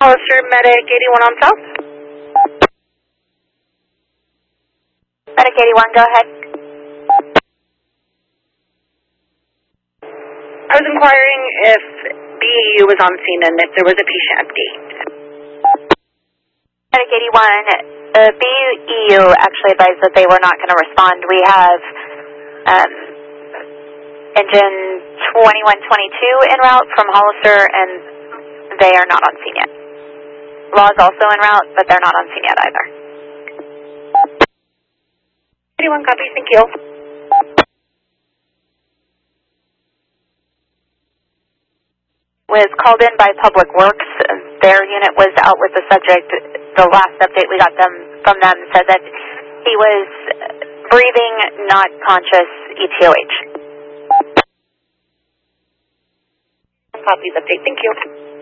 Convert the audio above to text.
Hollister Medic 81 on South. Medic 81, go ahead. I was inquiring if BEU was on scene and if there was a patient update. Medic 81, the BEU actually advised that they were not going to respond. We have engine 2122 en route from Hollister, and they are not on scene yet. Law is also en route, but they're not on scene yet either. 81 copy, thank you. Was called in by Public Works. Their unit was out with the subject. The last update we got from them said that he was breathing, not conscious, ETOH. Copies update, thank you.